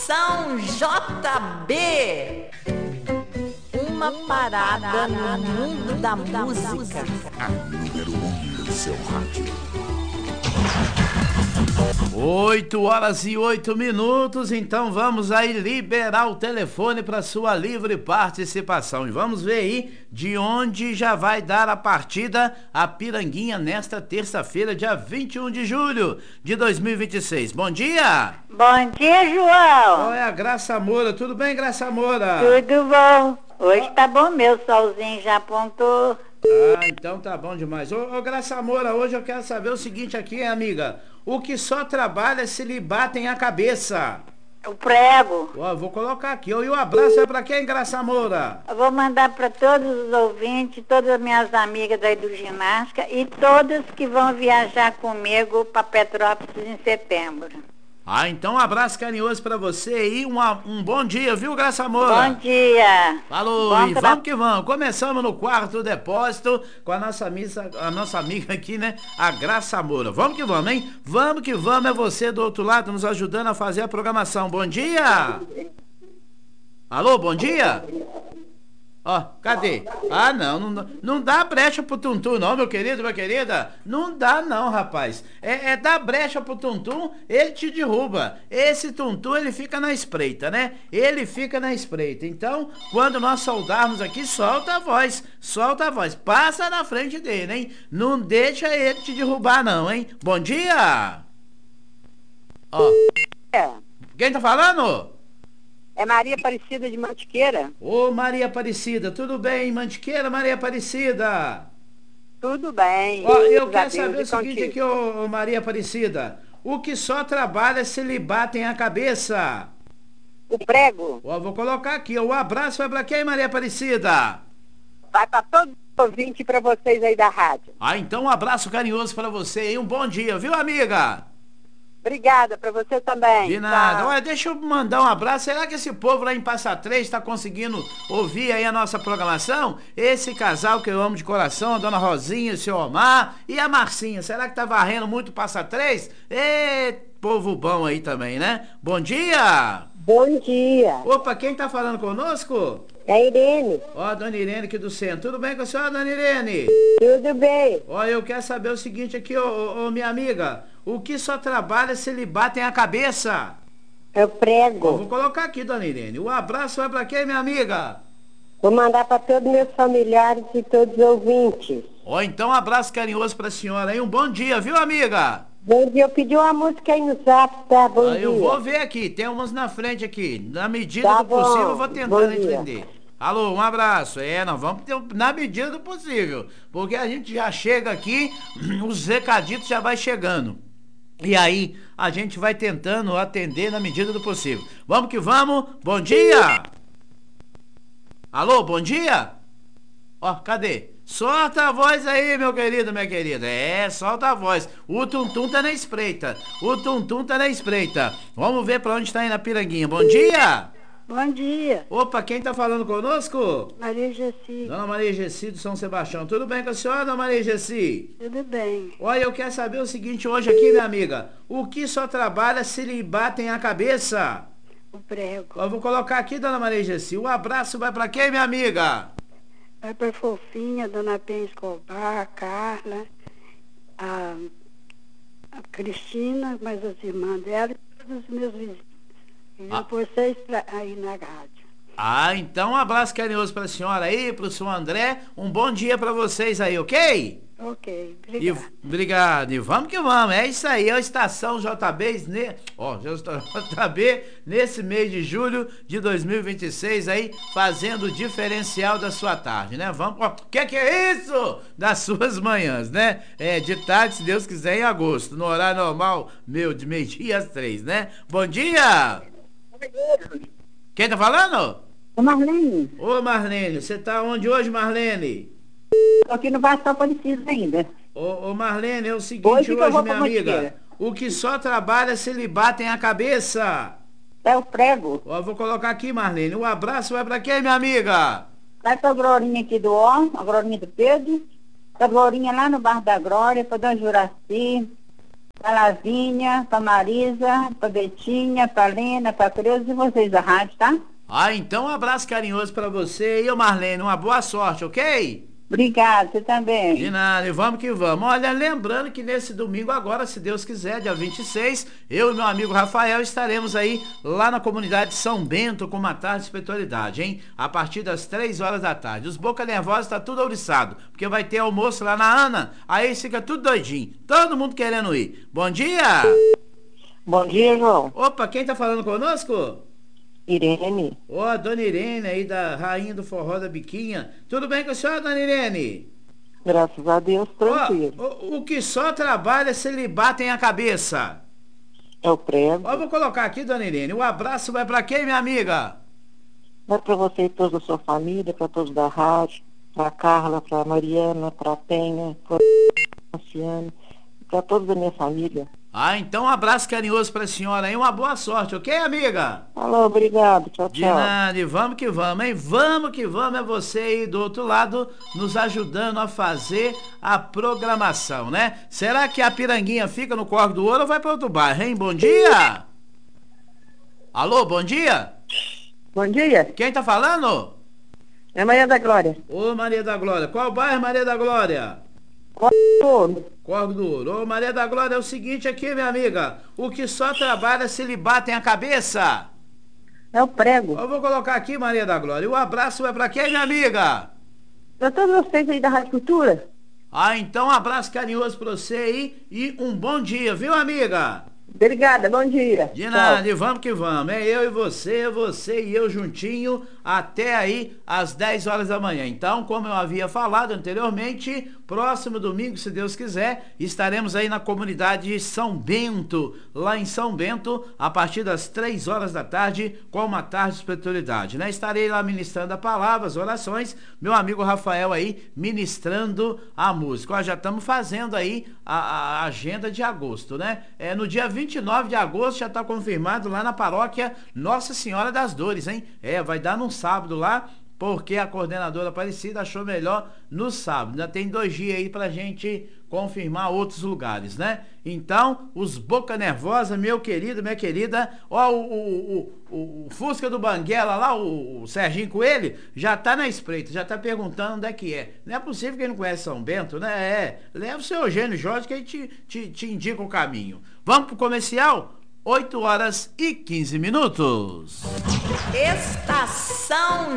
São JB, uma parada no mundo da música. A número 1 do seu rádio. 8h08, então vamos aí liberar o telefone para sua livre participação. E vamos ver aí de onde já vai dar a partida a Piranguinha nesta terça-feira, dia 21 de julho de 2026. Bom dia! Bom dia, João! Oi, a Graça Moura. Tudo bem, Graça Moura? Tudo bom. Hoje tá bom, meu solzinho já apontou. Ah, então tá bom demais. Ô Graça Moura, hoje eu quero saber o seguinte aqui, amiga. O que só trabalha se lhe batem a cabeça? O prego. Ó, vou colocar aqui. E o abraço é pra quem, Graça Moura? Eu vou mandar para todos os ouvintes, todas as minhas amigas aí do ginástica e todas que vão viajar comigo para Petrópolis em setembro. Ah, então um abraço carinhoso pra você e um bom dia, viu, Graça Moura? Bom dia. Falou, Bom e vamos que vamos. Começamos no quarto depósito com a nossa amiga aqui, né? A Graça Moura. Vamos que vamos, hein? Vamos que vamos, é você do outro lado nos ajudando a fazer a programação. Bom dia! Alô, bom dia? Ó, cadê? Ah, não dá brecha pro Tuntum não, meu querido, minha querida. Não dá não, rapaz. É dar brecha pro Tuntum, ele te derruba. Esse Tuntum, ele fica na espreita, né? Ele fica na espreita. Então, quando nós soldarmos aqui, solta a voz. Solta a voz. Passa na frente dele, hein? Não deixa ele te derrubar não, hein? Bom dia! Ó. Quem tá falando? É Maria Aparecida de Mantiqueira. Ô Maria Aparecida, tudo bem, Mantiqueira, Maria Aparecida? Tudo bem. Ó, eu quero Deus, saber o seguinte aqui, ô Maria Aparecida. O que só trabalha se lhe batem a cabeça? O prego Ó, vou colocar aqui, ó, o abraço vai pra quem, Maria Aparecida? vai para todo ouvinte, para vocês aí da rádio. Ah, então um abraço carinhoso pra você e um bom dia, viu, amiga? Obrigada, para você também. De nada. Tchau. Olha, deixa eu mandar um abraço. Será que esse povo lá em Passa Três está conseguindo ouvir aí a nossa programação? Esse casal que eu amo de coração, a dona Rosinha, o seu Omar e a Marcinha. Será que tá varrendo muito Passa Três? Ê, povo bom aí também, né? Bom dia! Bom dia. Opa, quem tá falando conosco? É a Irene. Ó, dona Irene aqui do centro. Tudo bem com a senhora, dona Irene? Tudo bem. Ó, eu quero saber o seguinte aqui, ô minha amiga. O que só trabalha se lhe batem a cabeça? É o Ó, prego. vou colocar aqui, dona Irene. O abraço vai pra quem, minha amiga? Vou mandar para todos meus familiares e todos os ouvintes. Ó, então um abraço carinhoso pra senhora aí. Um bom dia, viu, amiga? Bom dia. Eu pedi uma música aí no zap, tá? Bom Ah, dia. eu vou ver aqui. Tem umas na frente aqui. Na medida Tá do possível, bom. eu vou tentando Bom dia. entender. Alô, um abraço. Nós vamos ter na medida do possível. Porque a gente já chega aqui, os recaditos já vai chegando. E aí, a gente vai tentando atender na medida do possível. Vamos que vamos. Bom dia! Alô, bom dia? Ó, cadê? Solta a voz aí, meu querido, minha querida. Solta a voz. O Tuntum tá na espreita. O Tuntum tá na espreita. Vamos ver pra onde tá indo a Piranguinha. Bom dia! Bom dia. Opa, quem tá falando conosco? Maria Gessi. Dona Maria Gessi do São Sebastião. Tudo bem com a senhora, dona Maria Gessi? Tudo bem. Olha, eu quero saber o seguinte hoje aqui, minha amiga. O que só trabalha se lhe batem a cabeça? O prego. Eu vou colocar aqui, dona Maria Gessi. O abraço vai pra quem, minha amiga? Vai para Fofinha, Dona Penha Escobar, a Carla, a Cristina, mais as irmãs dela e todos os meus vizinhos. E vocês aí na rádio. Ah, então um abraço carinhoso pra senhora aí, pro senhor André. Um bom dia pra vocês aí, ok? Ok, E, obrigada. obrigado. E vamos que vamos. É isso aí, é a Estação JB nesse mês de julho de 2026 aí, fazendo o diferencial da sua tarde, né? Vamos. O que é isso? Das suas manhãs, né? De tarde, se Deus quiser, em agosto, no horário normal, de meio-dia às 3, né? Bom dia! Quem tá falando? Ô Marlene, Ô Marlene, você tá onde hoje, Marlene? tô aqui no Baixo Aparecido ainda. Ô Marlene, é o seguinte Hoje que eu hoje, vou minha pra amiga. Mantiqueira. O que só trabalha se lhe batem a cabeça. É o prego. Ó, vou colocar aqui, Marlene. O abraço vai pra quem, minha amiga? Vai pra Glorinha aqui do Ó, a Glorinha do Pedro. Pra Glorinha lá no Bar da Glória, pra Dona Juraci. pra Lavínia, pra Marisa, pra Betinha, pra Lena, pra Creuza e vocês da rádio, tá? Ah, então um abraço carinhoso pra você e eu, Marlene. Uma boa sorte, ok? Obrigada, você também. De nada, e vamos que vamos. Olha, lembrando que nesse domingo agora, se Deus quiser, dia 26, eu e meu amigo Rafael estaremos aí lá na comunidade São Bento com uma tarde de espiritualidade, hein? A partir das 3 horas da tarde. Os boca nervosa tá tudo ouriçado, porque vai ter almoço lá na Ana, aí fica tudo doidinho. Todo mundo querendo ir. Bom dia! Bom dia, João. Opa, quem tá falando conosco? Irene. Ó, a dona Irene aí da Rainha do Forró da Biquinha. Tudo bem com a senhora, dona Irene? Graças a Deus, tranquilo. Ó, o que só trabalha se lhe batem a cabeça. É o prego. Ó, vou colocar aqui, dona Irene. O abraço vai pra quem, minha amiga? Vai para você e toda a sua família, para todos da rádio, para Carla, para Mariana, para Penha, para Luciano, para todos da minha família. Ah, então um abraço carinhoso pra senhora aí. Uma boa sorte, ok, amiga? Alô, obrigado. Tchau, De tchau. nada, e vamos que vamos, hein? Vamos que vamos, é você aí do outro lado nos ajudando a fazer a programação, né? Será que a Piranguinha fica no Corre do Ouro ou vai para outro bairro, hein? Bom dia! Alô, bom dia? Bom dia. Quem tá falando? É Maria da Glória. Ô, Maria da Glória. Qual bairro, Maria da Glória? Corre do Ouro. Ô, Maria da Glória, é o seguinte aqui, minha amiga. O que só trabalha se lhe batem a cabeça. É o prego. Eu vou colocar aqui, Maria da Glória. O abraço é pra quem, minha amiga? Para todos vocês aí da Rádio Cultura. Ah, então um abraço carinhoso pra você aí e um bom dia, viu, amiga? Obrigada, bom dia. De Tchau. nada, e vamos que vamos. É eu e você e eu juntinho até aí às 10 horas da manhã. Então, como eu havia falado anteriormente, próximo domingo, se Deus quiser, estaremos aí na comunidade São Bento, lá em São Bento, a partir das 3 horas da tarde, com uma tarde de espiritualidade, né? Estarei lá ministrando a palavra, as orações, meu amigo Rafael aí ministrando a música. Ó, já estamos fazendo aí a agenda de agosto, né? No dia 29 de agosto já está confirmado lá na paróquia Nossa Senhora das Dores, hein? Vai dar num sábado lá, porque a coordenadora Aparecida achou melhor no sábado. Ainda tem 2 dias aí pra gente confirmar outros lugares, né? Então, os Boca Nervosa, meu querido, minha querida, ó, o Fusca do Banguela lá, o Serginho Coelho, já tá na espreita, já tá perguntando onde é que é. Não é possível que ele não conhece São Bento, né? Leva o seu Eugênio Jorge que ele te indica o caminho. Vamos pro comercial? 8 horas e 15 minutos. Estação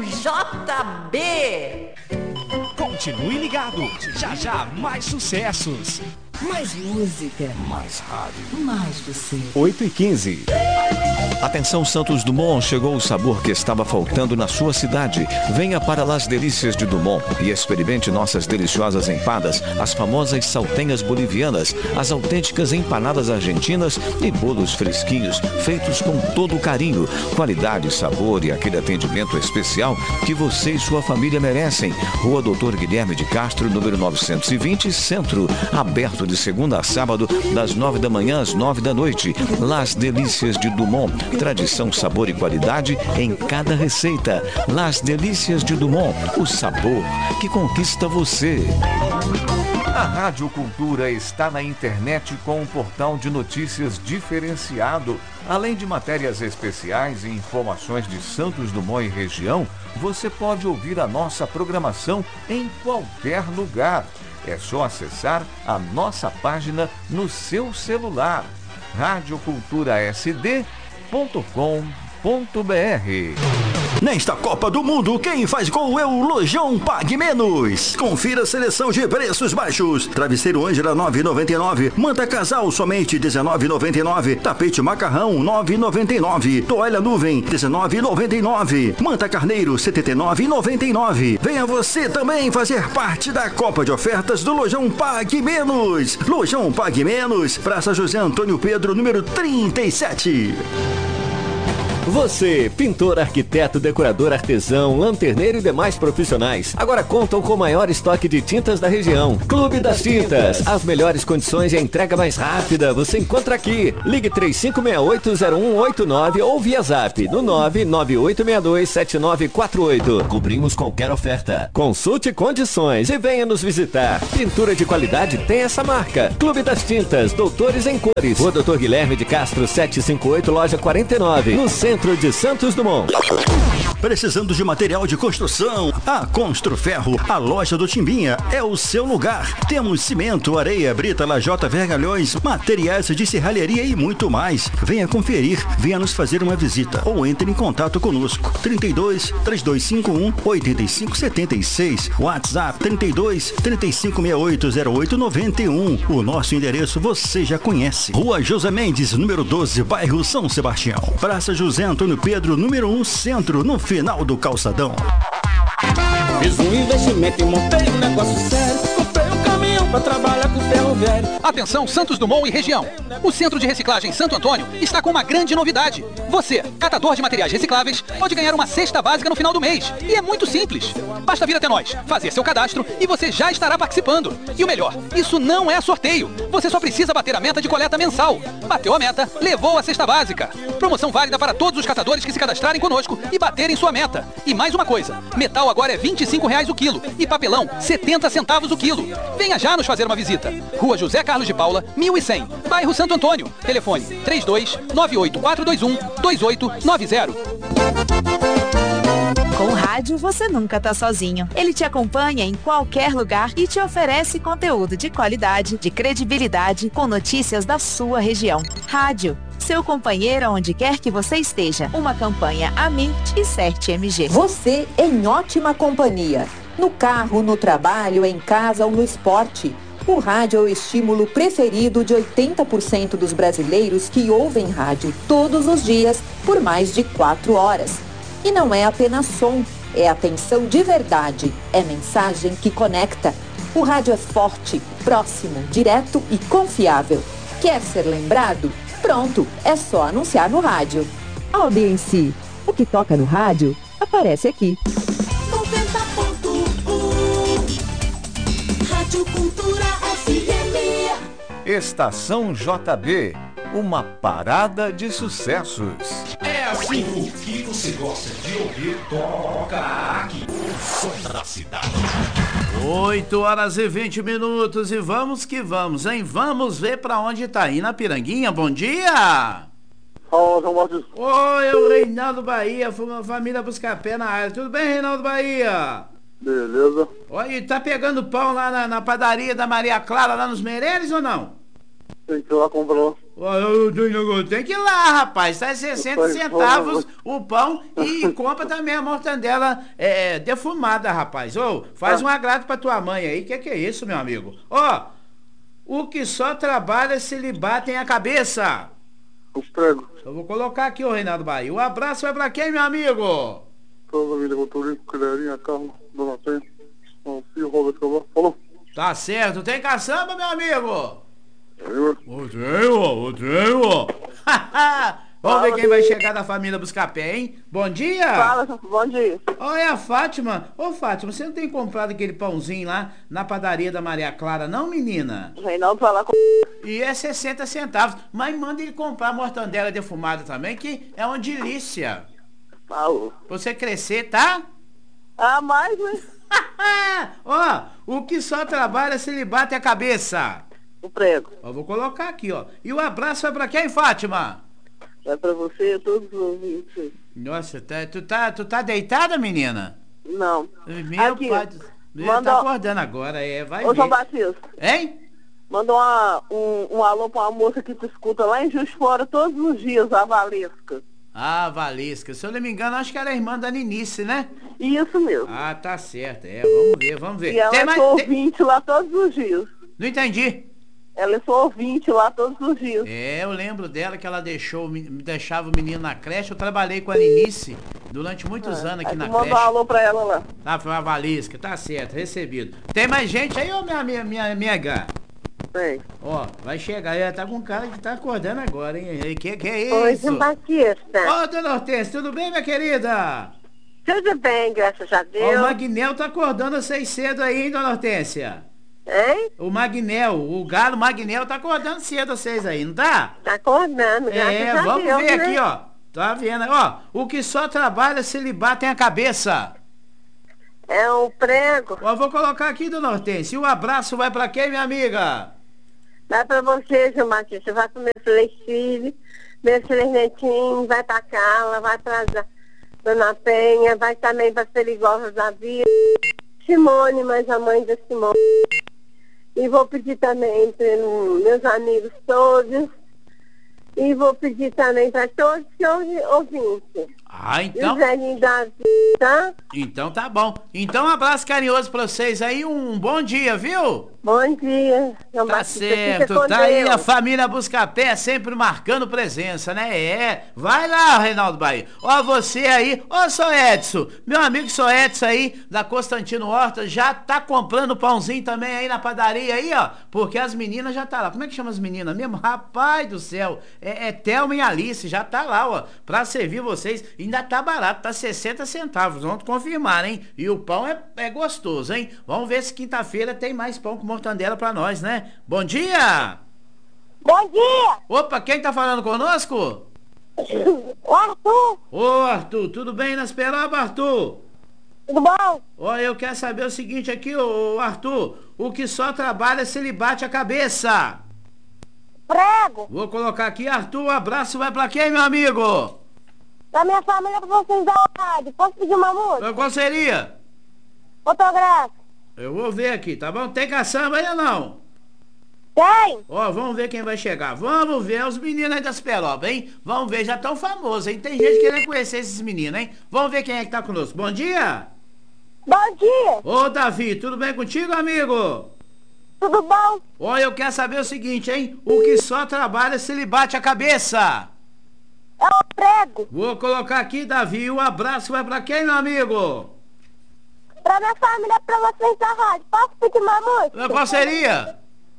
JB. Continue ligado, já já mais sucessos. Mais música. Mais rádio. Mais você. 8h15. Atenção Santos Dumont, chegou o sabor que estava faltando na sua cidade. Venha para Las Delícias de Dumont e experimente nossas deliciosas empadas, as famosas saltenhas bolivianas, as autênticas empanadas argentinas e bolos fresquinhos, feitos com todo carinho, qualidade, sabor e aquele atendimento especial que você e sua família merecem. Rua Doutor Guilherme de Castro, número 920, Centro, aberto de segunda a sábado, das 9 da manhã às 9 da noite. Las Delícias de Dumont, tradição, sabor e qualidade em cada receita. Las Delícias de Dumont, o sabor que conquista você. A Rádio Cultura está na internet com um portal de notícias diferenciado. Além de matérias especiais e informações de Santos Dumont e região, você pode ouvir a nossa programação em qualquer lugar. É só acessar a nossa página no seu celular. radioculturasd.com.br. Nesta Copa do Mundo, quem faz gol é o Lojão Pague Menos. Confira a seleção de preços baixos. Travesseiro Ângela 9,99. Manta Casal somente 19,99. Tapete Macarrão 9,99. Toalha Nuvem 19,99. Manta Carneiro 79,99. Venha você também fazer parte da Copa de Ofertas do Lojão Pague Menos. Lojão Pague Menos, Praça José Antônio Pedro, número 37. Você, pintor, arquiteto, decorador, artesão, lanterneiro e demais profissionais, agora contam com o maior estoque de tintas da região. Clube das Tintas. As melhores condições e a entrega mais rápida você encontra aqui. Ligue 3568-0189 ou via zap no 998627948. Cobrimos qualquer oferta. Consulte condições e venha nos visitar. Pintura de qualidade tem essa marca. Clube das Tintas, Doutores em Cores. Rua Dr. Guilherme de Castro 758, loja 49, no centro de Santos Dumont. Precisando de material de construção? A Construferro, a loja do Timbinha, é o seu lugar. Temos cimento, areia, brita, lajota, vergalhões, materiais de serralheria e muito mais. Venha conferir, venha nos fazer uma visita ou entre em contato conosco. 32-3251-8576, WhatsApp 32-3568-0891. O nosso endereço você já conhece. Rua José Mendes, número 12, bairro São Sebastião. Praça José Antônio Pedro, número 1, centro, no final do calçadão. Fiz um investimento e montei um negócio sério. Comprei um caminhão pra trabalhar com ferro velho. Atenção Santos Dumont e região. O Centro de Reciclagem Santo Antônio está com uma grande novidade. Você, catador de materiais recicláveis, pode ganhar uma cesta básica no final do mês. E é muito simples. Basta vir até nós, fazer seu cadastro e você já estará participando. E o melhor, isso não é sorteio. Você só precisa bater a meta de coleta mensal. Bateu a meta, levou a cesta básica. Promoção válida para todos os catadores que se cadastrarem conosco e baterem sua meta. E mais uma coisa, metal agora é R$25 o quilo e papelão 70 centavos o quilo. Venha já nos fazer uma visita. Rua José Carlos de Paula, 1100, bairro Santo Antônio. Telefone 32-98421-2890. Com o rádio, você nunca tá sozinho. Ele te acompanha em qualquer lugar e te oferece conteúdo de qualidade, de credibilidade, com notícias da sua região. Rádio, seu companheiro onde quer que você esteja. Uma campanha Amit e CERT-MG. Você em ótima companhia. No carro, no trabalho, em casa ou no esporte. O rádio é o estímulo preferido de 80% dos brasileiros que ouvem rádio todos os dias por mais de 4 horas. E não é apenas som, é atenção de verdade, é mensagem que conecta. O rádio é forte, próximo, direto e confiável. Quer ser lembrado? Pronto, é só anunciar no rádio. Audiência, o que toca no rádio aparece aqui. 90.1 Rádio Cultura FM. Estação JB, uma parada de sucessos. É assim, o que você gosta de ouvir, toca aqui. O som da cidade. 8h20 e vamos que vamos, hein? Vamos ver pra onde tá indo a Piranguinha. Bom dia! Oi, eu Reinaldo Bahia, família Buscapé na área. Tudo bem, Reinaldo Bahia? Beleza. Oi, tá pegando pão lá na padaria da Maria Clara, lá nos Meireles ou não? Tem que ir lá comprar. Tem que ir lá, rapaz. Tá 60 centavos o pão e compra também a mortandela defumada, rapaz. Ô, faz um agrado pra tua mãe aí. Que é isso, meu amigo? Ó, o que só trabalha se lhe batem a cabeça. Os pregos. Eu vou colocar aqui, ô Reinaldo Bahia. O abraço vai pra quem, meu amigo? Toda a família Motorista, Colherinha, Carlos, Dona Penha, o filho Roberto Caval. Falou. Tá certo. Tem caçamba, meu amigo? Eu tenho. Vamos ver quem vai chegar da família Buscapé, hein? Bom dia! Fala, bom dia. Olha a Fátima. Ô, Fátima, você não tem comprado aquele pãozinho lá na padaria da Maria Clara, não, menina? Reinaldo vai lá com... E é 60 centavos. Mas manda ele comprar mortandela defumada também, que é uma delícia. Pra você crescer, tá? Mais, né? Ó, o que só trabalha se lhe bate a cabeça. O prego. Ó, vou colocar aqui, ó. E o abraço vai pra quem, Fátima? É pra você e todos os ouvintes. Nossa, tu tá deitada, menina? Não. Meu aqui, pai, manda... tá acordando agora, vai Ô, ver. João Batista. Hein? Manda um alô pra uma moça que te escuta lá em Juiz de Fora todos os dias, a Valesca. Ah, Valesca. Se eu não me engano, acho que era a irmã da Ninice, né? Isso mesmo. Ah, tá certo. Vamos ver. E ela é ouvinte lá todos os dias. Não entendi. Ela é sua ouvinte lá todos os dias. Eu lembro dela que ela deixava o menino na creche. Eu trabalhei com a Ninice durante muitos anos aqui na creche. Manda um alô pra ela lá. Tá, foi a Valesca, tá certo, recebido. Tem mais gente aí, ô minha gá? bem? Ó, vai chegar, ela tá com cara que tá acordando agora, hein? Que é isso? Oi, João Batista. Ô, dona Hortência, tudo bem, minha querida? Tudo bem, graças a Deus. Ó, o Magnel tá acordando vocês cedo aí, hein, dona Hortência? Hein? O Magnel, o galo Magnel tá acordando cedo vocês aí, não tá? Tá acordando, graças a Deus. Vamos ver né? aqui, ó. Tá vendo? Ó, o que só trabalha se lhe batem a cabeça. É um prego. Ó, vou colocar aqui, dona Hortência. E o abraço vai pra quem, minha amiga? Vai pra você, João Batista. Vai pro meus 3 filhos, meus 3 netinhos, vai pra Carla, vai pra Dona Penha, vai também pra Perigosa da Vida, Simone, mas a mãe da Simone. E vou pedir também para meus amigos todos. E vou pedir também para todos que ouvintes. Ah, então... E o velhinho da vida. Então tá bom. Então um abraço carinhoso pra vocês aí, um bom dia, viu? Bom dia. Tá certo, tá aí a família Buscapé sempre marcando presença, né? É, vai lá, Reinaldo Bahia. Ó você aí, ó São Edson, meu amigo São Edson aí, da Constantino Horta, já tá comprando pãozinho também aí na padaria aí, ó, porque as meninas já tá lá. Como é que chama as meninas mesmo? Rapaz do céu, é Thelma e Alice, já tá lá, ó, pra servir vocês. Ainda tá barato, tá 60 centavos, vamos confirmar, hein? E o pão é gostoso, hein? Vamos ver se quinta-feira tem mais pão com mortandela pra nós, né? Bom dia! Bom dia! Opa, quem tá falando conosco? O Arthur! Ô Arthur, tudo bem nas Peroba, Arthur? Tudo bom? Ó, eu quero saber o seguinte aqui, ô Arthur, o que só trabalha se lhe bate a cabeça? Prego! Vou colocar aqui, Arthur, um abraço vai pra quem, meu amigo? Da minha família, pra vocês da rádio. Posso pedir uma música? Qual seria? Fotográfico. Eu vou ver aqui, tá bom? Tem caçamba aí ou não? Tem. Ó, vamos ver quem vai chegar. Vamos ver os meninos aí das Peroba, hein? Vamos ver, já tão famosos, hein? Tem gente querendo conhecer esses meninos, hein? Vamos ver quem é que tá conosco. Bom dia! Bom dia! Ô, Davi, tudo bem contigo, amigo? Tudo bom? Ó, eu quero saber o seguinte, hein? O que só trabalha se lhe bate a cabeça? É o prego. Vou colocar aqui, Davi, um abraço vai pra quem, meu amigo? Pra minha família, pra vocês da rádio. Posso pedir uma música? Qual seria?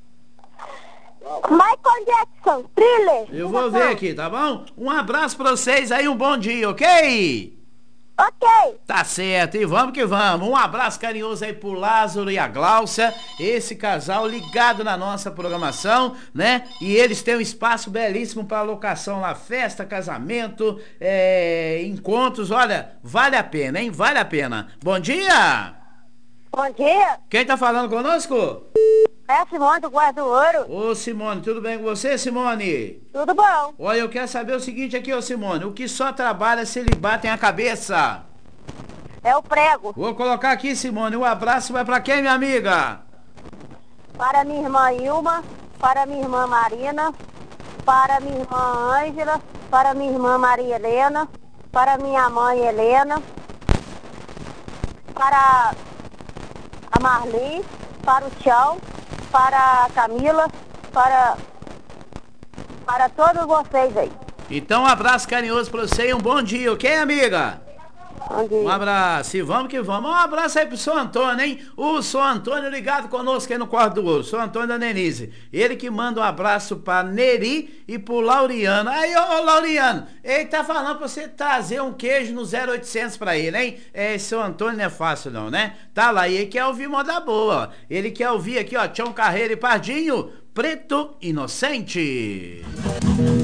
Michael Jackson, Thriller. Eu vou ver aqui, tá bom? Um abraço pra vocês aí, um bom dia, ok? Ok. Tá certo, e vamos que vamos. Um abraço carinhoso aí pro Lázaro e a Gláucia, esse casal ligado na nossa programação, né? E eles têm um espaço belíssimo para locação lá, festa, casamento, encontros, olha, vale a pena, hein? Vale a pena. Bom dia! Bom dia! Quem tá falando conosco? É a Simone do Guarda do Ouro. Ô Simone, tudo bem com você, Simone? Tudo bom. Olha, eu quero saber o seguinte aqui, ô Simone, o que só trabalha se lhe batem a cabeça? É o prego. Vou colocar aqui, Simone, um abraço vai pra quem, minha amiga? Para minha irmã Ilma, para minha irmã Marina, para minha irmã Ângela, para minha irmã Maria Helena, para minha mãe Helena, para a Marli, para o Tchau, para a Camila, para todos vocês aí. Então um abraço carinhoso pra você e um bom dia, ok, amiga? Bom dia. Um abraço, e vamos que vamos. Um abraço aí pro São Antônio, hein? O São Antônio ligado conosco aí no Quarto do Ouro, São Antônio da Denise. Ele que manda um abraço pra Neri e pro Lauriano. Aí, ô Lauriano, ele tá falando pra você trazer um queijo no 0800 pra ele, hein? São Antônio não é fácil não, né? Tá lá, e ele quer ouvir moda boa, ó. Ele quer ouvir aqui, ó, Tião Carreiro e Pardinho, Preto Inocente.